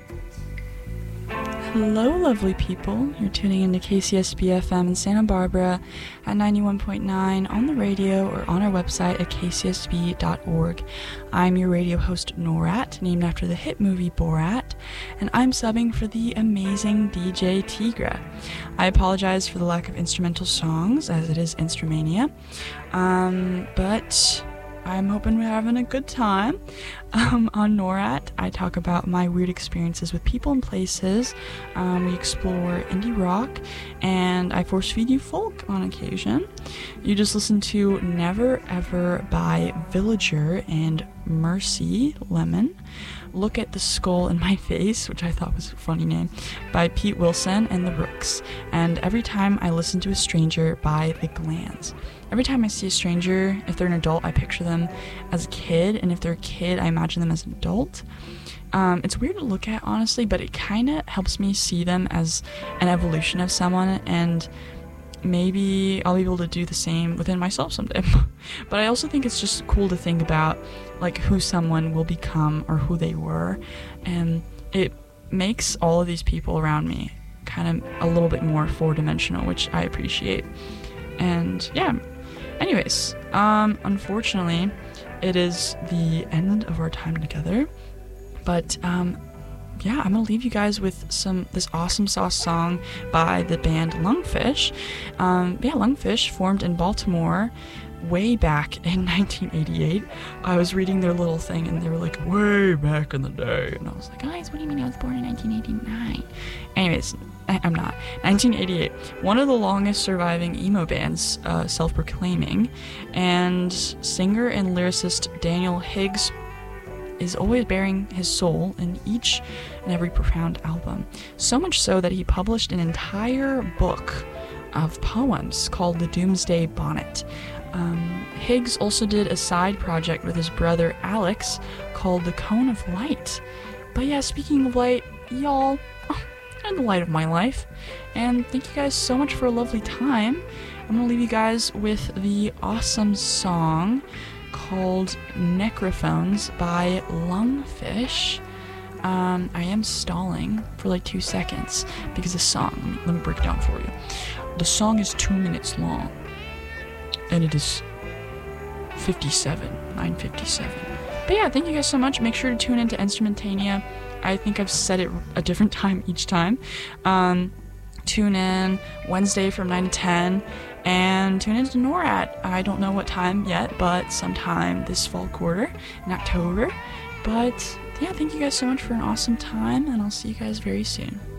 Hello, lovely people. You're tuning into KCSB FM in Santa Barbara at 91.9 on the radio or on our website at kcsb.org. I'm your radio host, Norat, named after the hit movie Borat, and I'm subbing for the amazing DJ Tigra. I apologize for the lack of instrumental songs, as it is Instrumania, but I'm hoping we're having a good time. On NORAT, I talk about my weird experiences with people and places. We explore indie rock, and I force feed you folk on occasion. You just listen to Never Ever by Villager and Mercy Lemon. Look at the Skull in My Face, which I thought was a funny name, by Pete Wilson and the Rooks. And Every Time I Listen to a Stranger by The Glands. Every time I see a stranger, if they're an adult, I picture them as a kid, and if they're a kid, I imagine them as an adult. It's weird to look at, honestly, but it kind of helps me see them as an evolution of someone, and maybe I'll be able to do the same within myself someday. But I also think it's just cool to think about, like, who someone will become or who they were, and it makes all of these people around me kind of a little bit more four-dimensional, which I appreciate. And yeah, anyways, unfortunately, it is the end of our time together, but yeah, I'm gonna leave you guys with this awesome sauce song by the band Lungfish. Lungfish formed in Baltimore way back in 1988. I was reading their little thing and they were like, way back in the day, and I was like, guys, what do you mean I was born in 1989? Anyways, I'm not. 1988, one of the longest surviving emo bands, self-proclaiming, and singer and lyricist Daniel Higgs is always bearing his soul in each and every profound album. So much so that he published an entire book of poems called The Doomsday Bonnet. Higgs also did a side project with his brother Alex called The Cone of Light. But yeah, speaking of light, y'all, you're the light of my life. And thank you guys so much for a lovely time. I'm gonna leave you guys with the awesome song called Necrophones by Lungfish. I am stalling for like 2 seconds because the song, let me break it down for you. The song is 2 minutes long, and it is 9:57. But yeah, thank you guys so much. Make sure to tune into Instrumentania. I think I've said it a different time each time. Tune in Wednesday from 9 to 10, and tune into NORAT. I don't know what time yet, but sometime this fall quarter in October. But yeah, thank you guys so much for an awesome time, and I'll see you guys very soon.